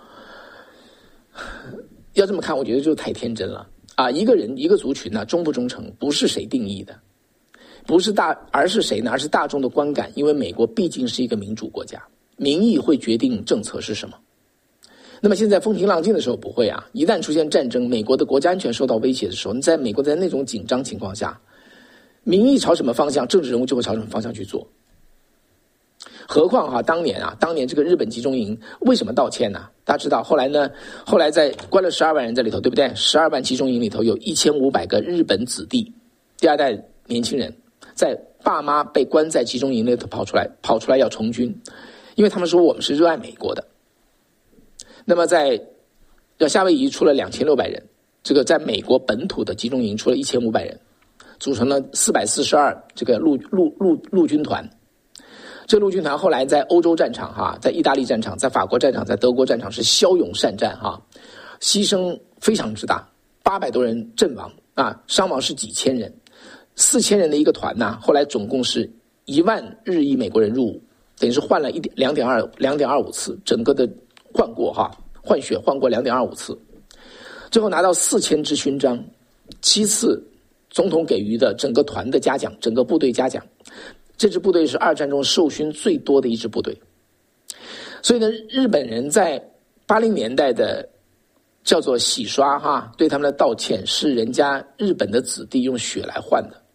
要这么看，我觉得就太天真了。啊，一个人一个族群呢、啊，忠不忠诚不是谁定义的，不是大，而是谁呢？而是大众的观感。因为美国毕竟是一个民主国家，民意会决定政策是什么。那么现在风平浪静的时候不会啊，一旦出现战争，美国的国家安全受到威胁的时候，你在美国在那种紧张情况下，民意朝什么方向，政治人物就会朝什么方向去做。何况哈、啊，当年啊，当年这个日本集中营为什么道歉呢？大家知道，后来呢，后来在关了十二万人在里头，对不对？十二万集中营里头有一千五百个日本子弟，第二代年轻人，在爸妈被关在集中营里头跑出来，跑出来要从军，因为他们说我们是热爱美国的。那么在夏威夷出了两千六百人，这个在美国本土的集中营出了一千五百人，组成了四百四十二这个陆陆陆陆军团。这陆军团后来在欧洲战场哈，在意大利战场，在法国战场，在德国战场是骁勇善战哈，牺牲非常之大，八百多人阵亡啊，伤亡是几千人，四千人的一个团呐、啊，后来总共是一万日裔美国人入伍，等于是换了一点两点二两点二五次，整个的换过哈，换血换过两点二五次，最后拿到四千支勋章，七次总统给予的整个团的嘉奖，整个部队嘉奖。这支部队是二战中受勋最多的一支部队，所以呢，日本人在八零年代的叫做洗刷哈，对他们的道歉是人家日本的子弟用血来换的，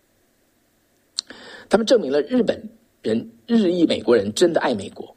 他们证明了日本人日裔美国人真的爱美国。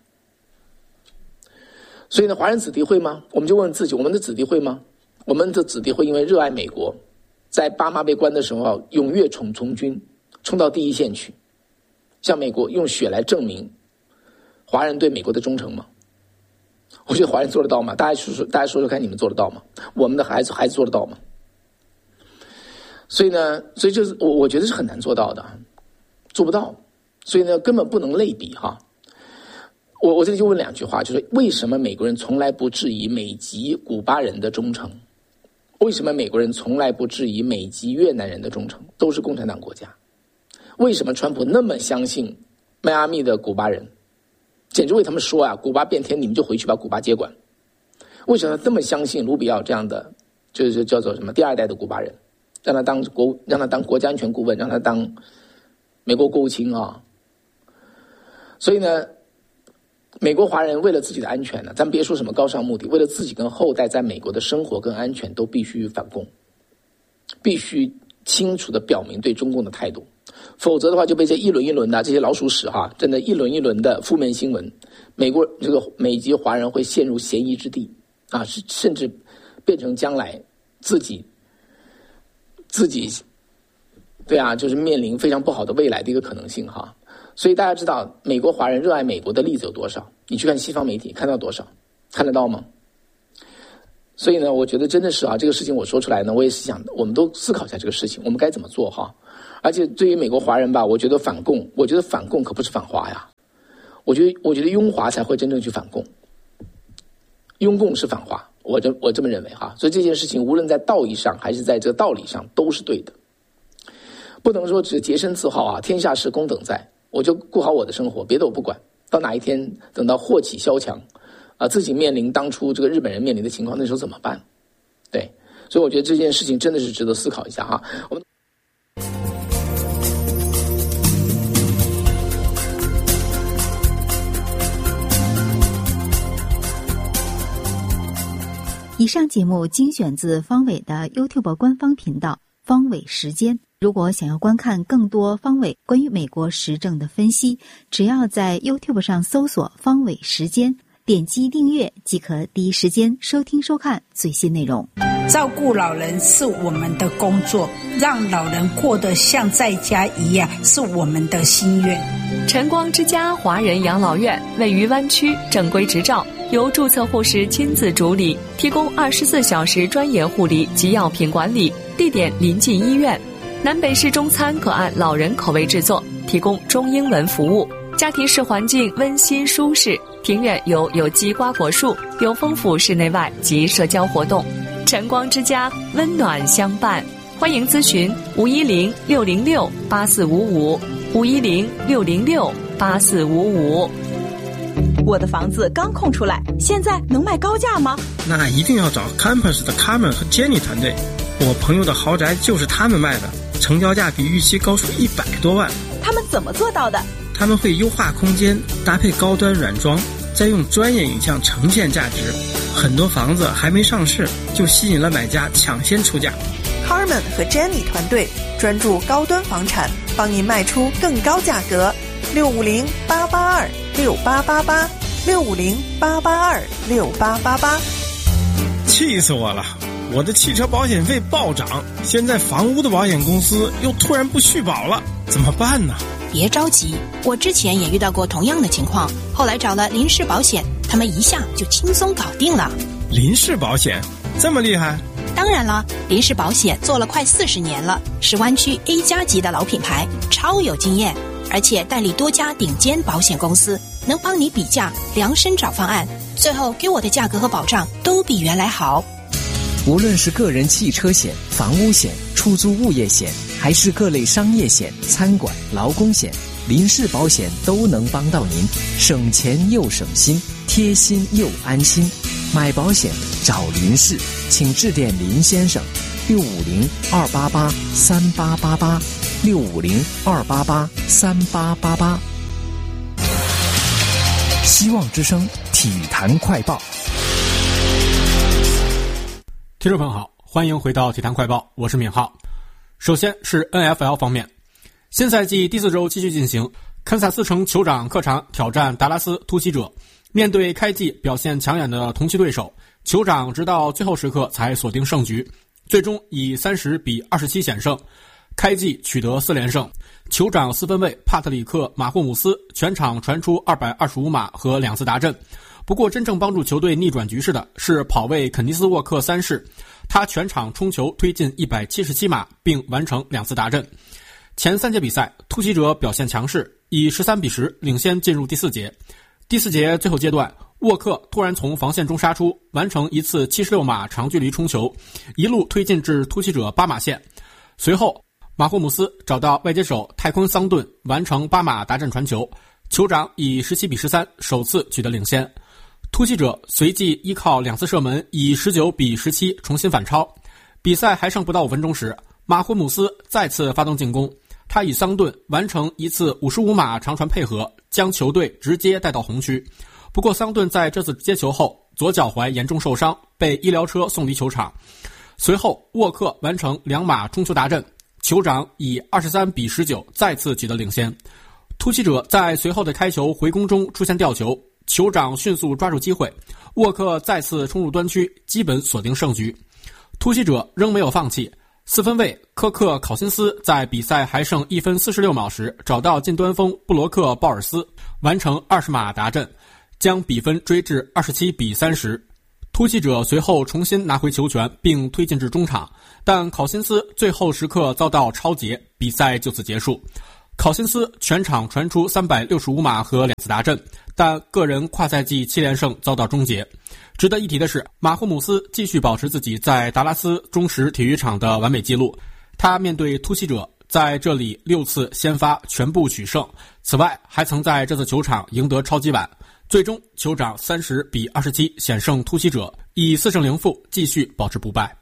所以呢，华人子弟会吗？我们就问自己，我们的子弟会吗？我们的子弟会因为热爱美国，在爸妈被关的时候踊跃冲从军，冲到第一线去，向美国用血来证明华人对美国的忠诚吗？我觉得华人做得到吗？大家说说，大家说说看，你们做得到吗？我们的孩子孩子做得到吗？所以呢，所以就是我我觉得是很难做到的，做不到。所以呢，根本不能类比哈。我我这里就问两句话，就是为什么美国人从来不质疑美籍古巴人的忠诚？为什么美国人从来不质疑美籍越南人的忠诚？都是共产党国家。为什么川普那么相信迈阿密的古巴人？简直为他们说啊，古巴变天，你们就回去把古巴接管。为什么他这么相信卢比奥这样的，就是叫做什么第二代的古巴人，让他当国，让他当国家安全顾问，让他当美国国务卿啊？所以呢， 美国华人为了自己的安全呢，咱们别说什么高尚目的，为了自己跟后代在美国的生活跟安全，都必须反共，必须清楚地表明对中共的态度，否则的话就被这一轮一轮的这些老鼠屎哈，真的一轮一轮的负面新闻，美国这个美籍华人会陷入嫌疑之地啊，甚至变成将来自己自己对啊，就是面临非常不好的未来的一个可能性哈。所以大家知道美国华人热爱美国的例子有多少，你去看西方媒体看到多少，看得到吗？所以呢，我觉得真的是啊，这个事情我说出来呢，我也是想我们都思考一下这个事情，我们该怎么做哈。而且对于美国华人吧，我觉得反共，我觉得反共可不是反华呀，我觉得我觉得拥华才会真正去反共，拥共是反华，我这我这么认为哈。所以这件事情无论在道义上还是在这个道理上都是对的，不能说只洁身自好啊，天下事公等在，我就顾好我的生活，别的我不管，到哪一天等到祸起萧墙啊，自己面临当初这个日本人面临的情况，那时候怎么办？对，所以我觉得这件事情真的是值得思考一下哈。我们以上节目精选自方伟的 YouTube 官方频道方伟时间。如果想要观看更多方伟关于美国时政的分析，只要在 YouTube 上搜索方伟时间，点击订阅即可第一时间收听收看最新内容。 照顾老人是我们的工作，让老人过得像在家一样是我们的心愿。 晨光之家华人养老院位于湾区，正规执照，由注册护士亲自主理，提供二十四小时专业护理及药品管理，地点临近医院。南北式中餐可按老人口味制作，提供中英文服务。家庭式环境温馨舒适，庭院有有机瓜果树，有丰富室内外及社交活动。晨光之家，温暖相伴。欢迎咨询五一零六零六八四五五五一零六零六八四五五。 我的房子刚空出来，现在能卖高价吗？ 那一定要找 Campus 的 Carmen 和 Jenny 团队，我朋友的豪宅就是他们卖的，成交价比预期高出一百多万。 他们怎么做到的？ 他们会优化空间，搭配高端软装，再用专业影像呈现价值。很多房子还没上市，就吸引了买家抢先出价。 Carmen 和 Jenny 团队专注高端房产，帮您卖出更高价格。六五零八八二六八八八六五零八八二六八八八。 气死我了！我的汽车保险费暴涨，现在房屋的保险公司又突然不续保了，怎么办呢？ 别着急，我之前也遇到过同样的情况，后来找了林氏保险，他们一下就轻松搞定了。 林氏保险这么厉害？ 当然了，林氏保险做了快四十年了，是湾区 A 加级的老品牌，超有经验，而且代理多家顶尖保险公司，能帮你比价量身找方案，最后给我的价格和保障都比原来好。 无论是个人汽车险、房屋险、出租物业险，还是各类商业险、餐馆、劳工险，林氏保险都能帮到您，省钱又省心，贴心又安心。买保险找林氏，请致电林先生，六五零二八八三八八八，六五零二八八三八八八。希望之声体坛快报。 听众朋友好，欢迎回到体坛快报，我是闵浩。首先是 N F L 方面，新赛季第四周继续进行，堪萨斯城酋长客场挑战达拉斯突袭者。面对开季表现抢眼的同期对手，酋长直到最后时刻才锁定胜局，最终以三十比二十七险胜，开季取得四连胜。酋长四分卫帕特里克·马霍姆斯全场传出二百二十五码和两次达阵。不过真正帮助球队逆转局势的是跑卫肯尼斯·沃克三世，他全场冲球推进一百七十七码并完成两次达阵。前三节比赛，突袭者表现强势，以十三比十领先进入第四节。第四节最后阶段，沃克突然从防线中杀出，完成一次七十六码长距离冲球，一路推进至突袭者八码线。随后马霍姆斯找到外接手泰昆桑顿，完成八码达阵传球，酋长以十七比十三首次取得领先。突袭者随即依靠两次射门，以十九比十七重新反超。比赛还剩不到五分钟时，马霍姆斯再次发动进攻，他与桑顿完成一次五十五码长传配合，将球队直接带到红区。 不过桑顿在这次接球后左脚踝严重受伤，被医疗车送离球场。随后沃克完成两码冲球达阵，酋长以二十三比十九再次取得领先。突袭者在随后的开球回攻中出现吊球，酋长迅速抓住机会，沃克再次冲入端区，基本锁定胜局。突袭者仍没有放弃，四分卫科克考辛斯在比赛还剩一分四十六秒时找到近端锋布罗克鲍尔斯，完成二十码达阵，将比分追至二十七比三十。突袭者随后重新拿回球权并推进至中场，但考辛斯最后时刻遭到抄截，比赛就此结束。考辛斯全场传出三百六十五码和两次达阵，但个人跨赛季七连胜遭到终结。值得一提的是，马霍姆斯继续保持自己在达拉斯中实体育场的完美纪录，他面对突袭者在这里六次先发全部取胜，此外还曾在这次球场赢得超级碗。最终酋长三十比二十七险胜突袭者，以四胜零负继续保持不败。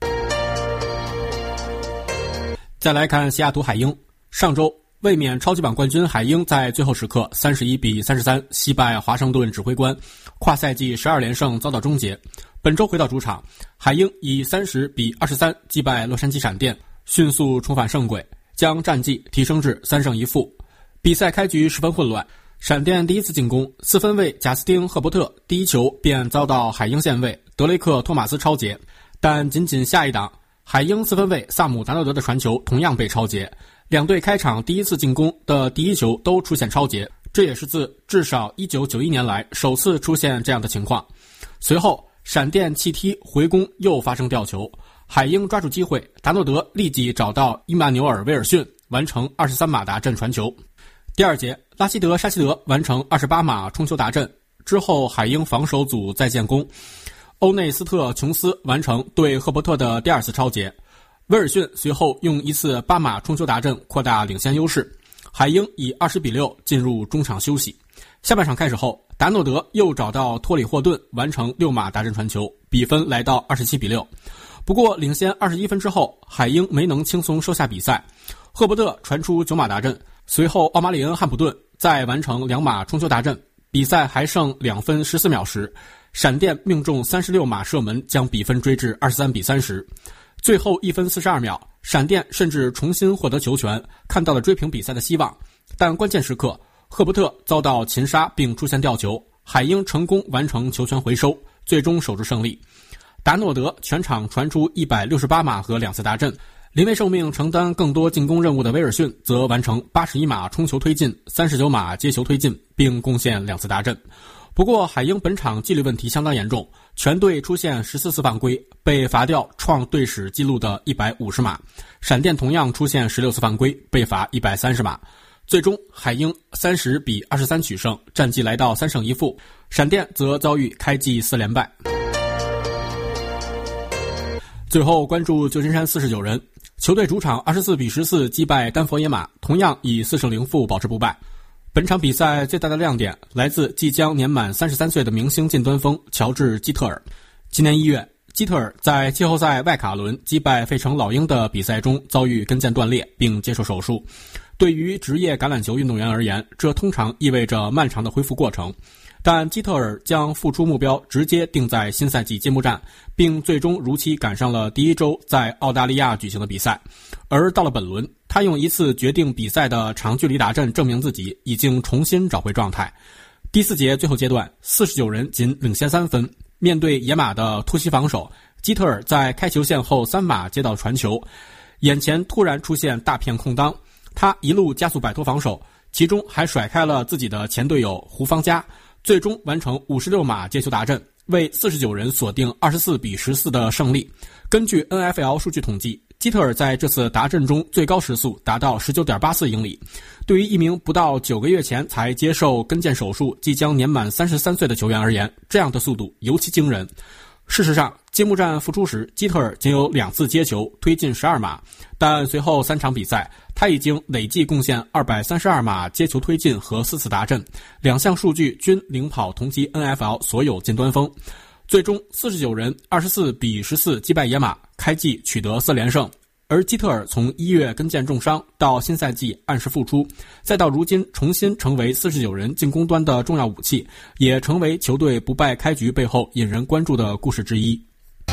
再来看西雅图海鹰，上周卫冕超级碗冠军海鹰在最后时刻三十一比三十三惜败华盛顿指挥官，跨赛季十二连胜遭到终结。本周回到主场，海鹰以三十比二十三击败洛杉矶闪电，迅速重返胜轨，将战绩提升至三胜一负。比赛开局十分混乱，闪电第一次进攻，四分卫贾斯汀·赫伯特第一球便遭到海鹰线卫德雷克·托马斯抄截，但仅仅下一档，海鹰四分卫萨姆·达诺德的传球同样被抄截。两队开场第一次进攻的第一球都出现抄截，这也是自至少一九九一年来首次出现这样的情况。随后闪电弃踢回攻又发生吊球，海鹰抓住机会，达诺德立即找到伊曼纽尔·威尔逊完成二十三码达阵传球。第二节拉希德·沙希德完成二十八码冲球达阵之后，海鹰防守组再建功，欧内斯特·琼斯完成对赫伯特的第二次抄截，威尔逊随后用一次八码冲球达阵扩大领先优势，海鹰以二十比六进入中场休息。下半场开始后，达诺德又找到托里霍顿完成六码达阵传球，比分来到二十七比六。不过领先二十一分之后，海鹰没能轻松收下比赛，赫伯特传出九码达阵，随后奥马里恩·汉普顿再完成两码冲球达阵，比赛还剩两分十四秒时，闪电命中三十六码射门，将比分追至二十三比三十。最后一分四十二秒，闪电甚至重新获得球权，看到了追平比赛的希望。但关键时刻，赫伯特遭到擒杀并出现吊球，海鹰成功完成球权回收，最终守住胜利。达诺德全场传出一百六十八码和两次达阵，临危受命承担更多进攻任务的威尔逊则完成八十一码冲球推进、三十九码接球推进，并贡献两次达阵。不过海鹰本场纪律问题相当严重，全队出现十四次犯规，被罚掉创队史纪录的一百五十码，闪电同样出现十六次犯规，被罚一百三十码。最终海鹰三十比二十三取胜，战绩来到三胜一负，闪电则遭遇开季四连败。最后关注旧金山四十九人，球队主场二十四比十四击败丹佛野马，同样以四胜零负保持不败。本场比赛最大的亮点来自即将年满三十三岁的明星近端锋乔治·基特尔。今年一月，基特尔在季后赛外卡轮击败费城老鹰的比赛中遭遇跟腱断裂并接受手术。对于职业橄榄球运动员而言，这通常意味着漫长的恢复过程。但基特尔将复出目标直接定在新赛季揭幕战，并最终如期赶上了第一周在澳大利亚举行的比赛。而到了本轮，他用一次决定比赛的长距离达阵证明自己已经重新找回状态。第四节最后阶段，四十九人仅领先三分，面对野马的突袭防守，基特尔在开球线后三码接到传球，眼前突然出现大片空当，他一路加速摆脱防守，其中还甩开了自己的前队友胡方家，最终完成五十六码接球达阵，为四十九人锁定二十四比十四的胜利。根据 N F L 数据统计，基特尔在这次达阵中最高时速达到 十九点八四英里。对于一名不到九个月前才接受跟腱手术、即将年满三十三岁的球员而言，这样的速度尤其惊人。事实上，揭幕战复出时，基特尔仅有两次接球推进十二码，但随后三场比赛，他已经累计贡献二百三十二码接球推进和四次达阵，两项数据均领跑同期 N F L 所有近端锋。最终四十九人二十四比十四击败野马，开季取得四连胜。 而基特尔从一月跟腱重伤到新赛季按时复出，再到如今重新成为四十九人进攻端的重要武器，也成为球队不败开局背后引人关注的故事之一。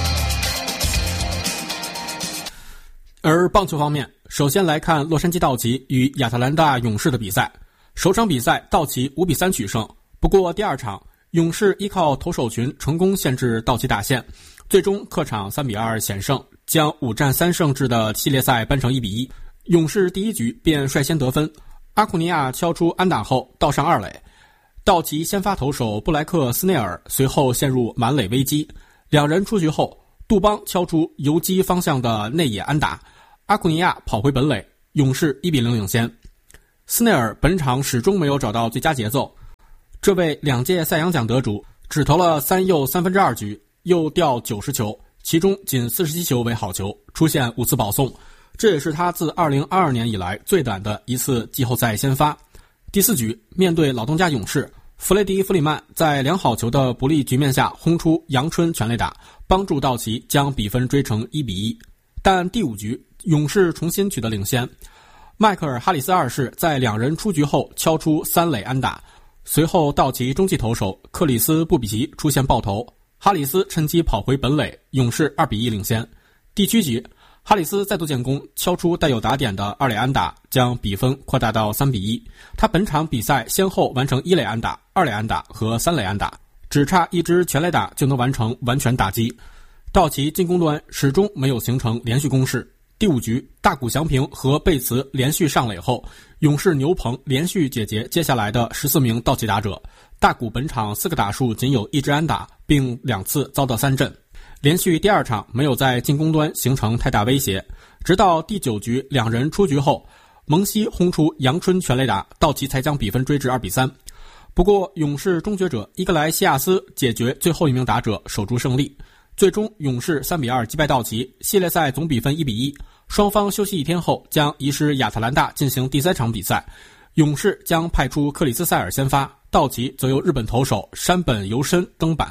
而棒球方面，首先来看洛杉矶道奇与亚特兰大勇士的比赛。首场比赛道奇五比三取胜，不过第二场勇士依靠投手群成功限制道奇打线，最终客场三比二险胜，将五战三胜制的系列赛扳成一比一。勇士第一局便率先得分，阿库尼亚敲出安打后倒上二垒，道奇先发投手布莱克斯内尔随后陷入满垒危机，两人出局后，杜邦敲出游击方向的内野安打，阿库尼亚跑回本垒，勇士一比零领先。斯内尔本场始终没有找到最佳节奏，这位两届赛扬奖得主只投了三又三分之二局，又掉九十球，其中仅四十七球为好球，出现五次保送，这也是他自二零二二年以来最短的一次季后赛先发。第四局面对老东家勇士，弗雷迪·弗里曼在两好球的不利局面下轰出阳春全垒打，帮助道奇将比分追成一比一。但第五局勇士重新取得领先，迈克尔·哈里斯二世在两人出局后敲出三垒安打，随后道奇中继投手克里斯·布比奇出现爆头，哈里斯趁机跑回本垒，勇士二比一领先。第七局哈里斯再度建功，敲出带有打点的二垒安打，将比分扩大到三比一。他本场比赛先后完成一垒安打、二垒安打和三垒安打，只差一支全垒打就能完成完全打击。道奇进攻端始终没有形成连续攻势。第五局大谷翔平和贝茨连续上垒后，勇士牛棚连续解决接下来的十四名道奇打者，大谷本场四个打数仅有一支安打，并两次遭到三振，连续第二场没有在进攻端形成太大威胁，直到第九局两人出局后，蒙西轰出阳春全垒打，道奇才将比分追至二比三。不过勇士终结者伊格莱西亚斯解决最后一名打者，守住胜利，最终勇士三比二击败道奇，系列赛总比分一比一。双方休息一天后将移师亚特兰大进行第三场比赛，勇士将派出克里斯塞尔先发，道奇则由日本投手山本由伸登板。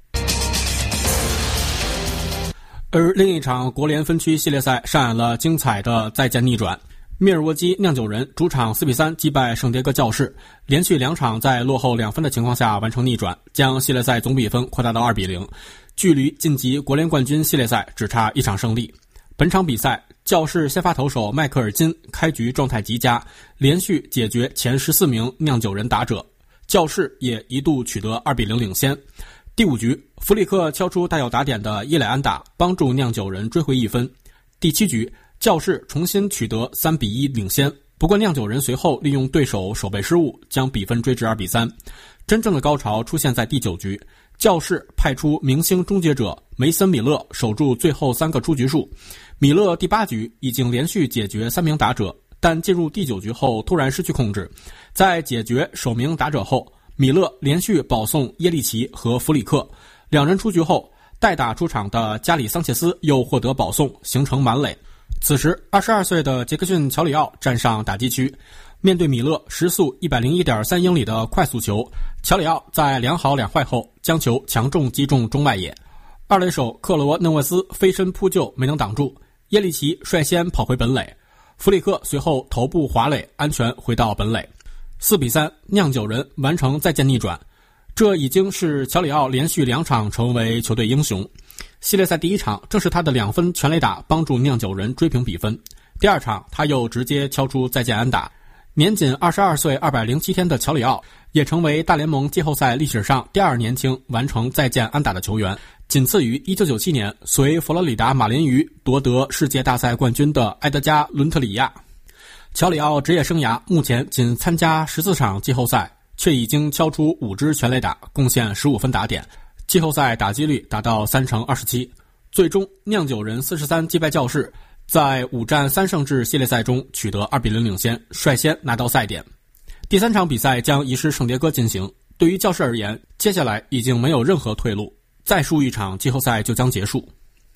而另一场国联分区系列赛上演了精彩的再见逆转，密尔沃基酿酒人主场四比三击败圣迭戈教士，连续两场在落后两分的情况下完成逆转，将系列赛总比分扩大到二比零，距离晋级国联冠军系列赛只差一场胜利。本场比赛教士先发投手迈克尔金开局状态极佳，连续解决前十四名酿酒人打者，教士也一度取得二比零领先。第五局弗里克敲出带有打点的一垒安打，帮助酿酒人追回一分。第七局教士重新取得三比一领先，不过酿酒人随后利用对手守备失误将比分追至二比三。真正的高潮出现在第九局，教士派出明星终结者梅森米勒守住最后三个出局数，米勒第八局已经连续解决三名打者，但进入第九局后突然失去控制，在解决首名打者后，米勒连续保送耶利奇和弗里克，两人出局后，代打出场的加里桑切斯又获得保送，形成满垒。此时二十二岁的杰克逊乔里奥站上打击区，面对米勒时速 一百零一点三英里的快速球，乔里奥在两好两坏后将球强重击中中外野，二垒手克罗嫩沃斯飞身扑救没能挡住，耶利奇率先跑回本垒，弗里克随后头部滑垒安全回到本垒。四比三，酿酒人完成再见逆转，这已经是乔里奥连续两场成为球队英雄。系列赛第一场正是他的两分全垒打帮助酿酒人追平比分，第二场他又直接敲出再见安打。年仅二十二岁二百零七天的乔里奥也成为大联盟季后赛历史上第二年轻完成再见安打的球员，仅次于一九九七年随佛罗里达马林鱼夺得世界大赛冠军的埃德加·伦特里亚。乔里奥职业生涯目前仅参加十四场季后赛，却已经敲出五支全垒打，贡献十五分打点，季后赛打击率达到三成二十七。最终酿酒人四十三击败教士，在五战三胜制系列赛中取得二比零领先，率先拿到赛点。第三场比赛将移师圣迭戈进行，对于教士而言，接下来已经没有任何退路，再输一场季后赛就将结束。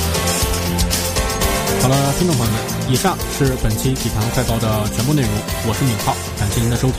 好了，听众朋友们，以上是本期体坛快报的全部内容，我是闵浩，感谢您的收听。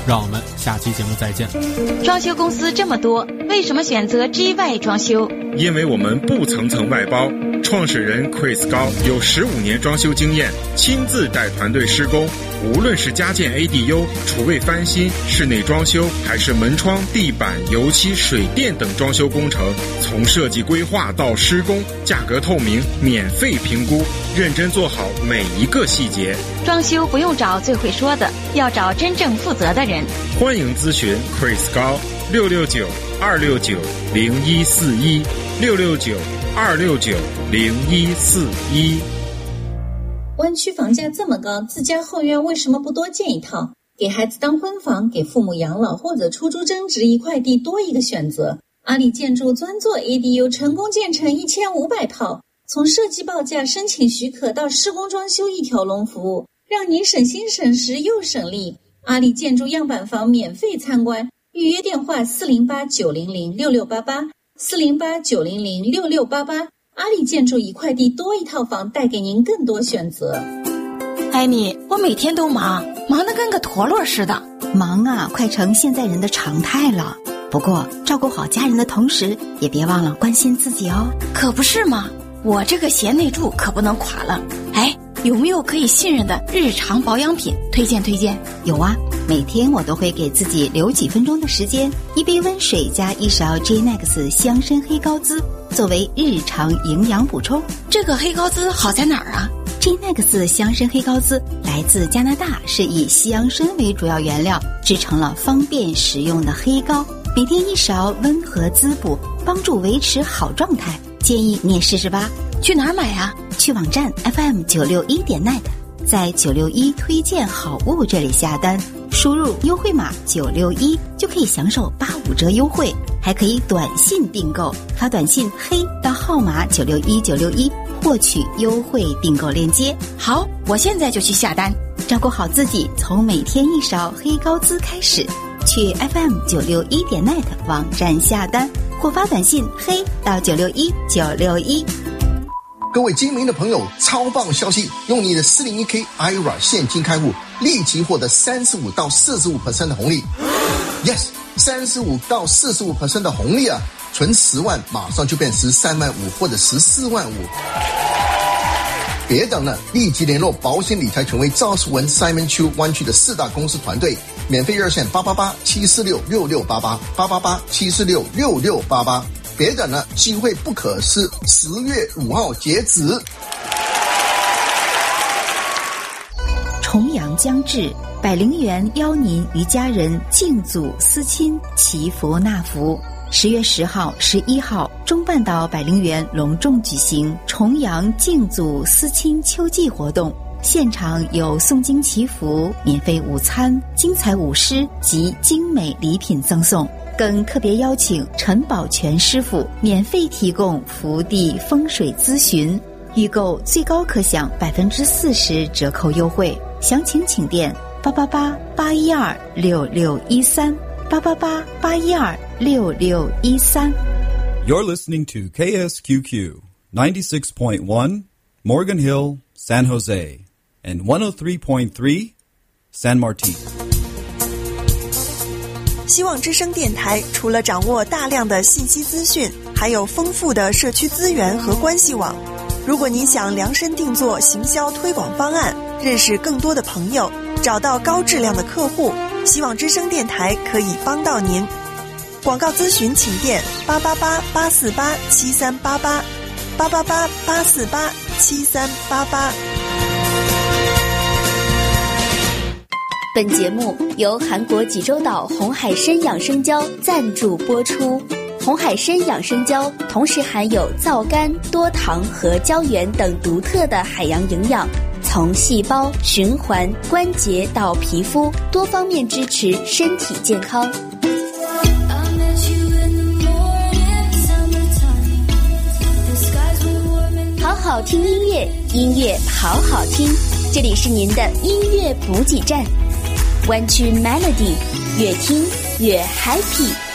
让我们下期节目再见。 装修公司这么多，为什么选择 G Y 装修？ 因为我们不层层外包，创始人 Chris 高有十五年装修经验，亲自带团队施工。无论是家建 A D U、厨卫翻新、室内装修，还是门窗、地板、油漆、水电等装修工程，从设计规划到施工，价格透明，免费评估，认真做好每一个细节。 装修不用找最会说的，要找真正负责的人。 欢迎咨询 Chris 高六六九二六九零一四一六六九二六九零一四一。 湾区房价这么高，自家后院为什么不多建一套？给孩子当婚房，给父母养老或者出租增值，一块地多一个选择。阿里建筑专做 A D U， 成功建成一千五百套，从设计报价、申请许可到施工装修一条龙服务，让您省心省时又省力。阿里建筑样板房免费参观，预约电话四零八九零零六六八八四零八九零零六六八八。阿里建筑一块地多一套房，带给您更多选择。 艾米，我每天都忙，忙得跟个陀螺似的。 忙啊，快成现在人的常态了。不过照顾好家人的同时，也别忘了关心自己哦。 可不是嘛，我这个贤内助可不能垮了。哎，有没有可以信任的日常保养品推荐推荐？ 有啊，每天我都会给自己留几分钟的时间，一杯温水加一勺 J N E X 香参黑高滋作为日常营养补充。 这个黑高滋好在哪儿啊？ J N E X 香参黑高滋来自加拿大，是以西洋参为主要原料制成了方便食用的黑膏，每天一勺，温和滋补，帮助维持好状态。建议你也试试吧。 去哪儿买啊？ 去网站 F M 九六一点 net， 在九六一推荐好物这里下单，输入优惠码九六一就可以享受八五折优惠，还可以短信订购，发短信黑到号码九六一九六一获取优惠订购链接。 好，我现在就去下单。 照顾好自己，从每天一勺黑高滋开始。去 F M 九六一点 net 网站下单，或发短信黑到九六一九六一。 各位精明的朋友，超棒消息！用你的四零一 K I R A 现金开户，立即获得三十五到四十五 percent 的红利。Yes， 三十五到四十五 percent 的红利啊！存十万，马上就变十三万五或者十四万五。别等了，立即联络保险理财权威赵世文 Simon Chu 湾区的四大公司团队，免费热线八八八七四六六六八八八八八七四六六六八八。别等了，机会不可失，十月五号截止。 重阳将至，百灵园邀您与家人敬祖思亲，祈福纳福。十月十号、十一号，中半岛百灵园隆重举行重阳敬祖思亲秋季活动，现场有诵经祈福、免费午餐、精彩舞狮及精美礼品赠送，更特别邀请陈宝全师傅免费提供福地风水咨询，预购最高可享百分之四十折扣优惠。详情请电八八八八一二六六一三八八八八一二六六一三。 You're listening to K S Q Q ninety-six point one Morgan Hill, San Jose, and one oh three point three San Martin。 希望之声电台除了掌握大量的信息资讯，还有丰富的社区资源和关系网。如果您想量身定做行销推广方案，认识更多的朋友，找到高质量的客户，希望之声电台可以帮到您。广告咨询请电八八八八四八七三八八八八八八四八七三八八。 本节目由韩国济州岛红海参养生胶赞助播出。红海参养生胶同时含有皂苷、多糖和胶原等独特的海洋营养，从细胞、循环、关节到皮肤，多方面支持身体健康。好好听音乐，音乐好好听，这里是您的音乐补给站，湾区 Melody， 越听越 happy。